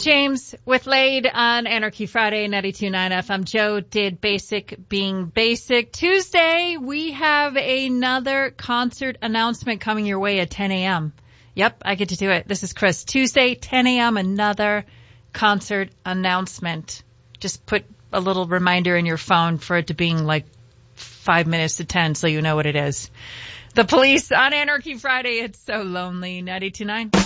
James with Laid on Anarchy Friday, 92.9 FM. Joe did Basic Being Basic. Tuesday, we have another concert announcement coming your way at 10 a.m. Yep, I get to do it. This is Chris. Tuesday, 10 a.m., another concert announcement. Just put a little reminder in your phone for it to being like 5 minutes to 10 so you know what it is. The Police on Anarchy Friday. It's so lonely. 92.9.